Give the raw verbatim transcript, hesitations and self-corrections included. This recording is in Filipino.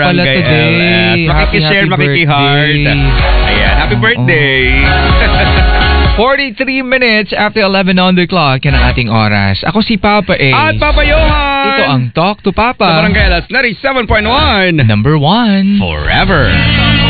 pala Barangay today. L S. Happy, Makikishare, happy makikiheart. birthday. Ayan, happy birthday. forty-three minutes after eleven on the clock. Yan ang ating oras. Ako si Papa A. At Papa Johan. Ito ang Talk to Papa. Sa Barangay L S ninety-seven point one. Number one. Forever.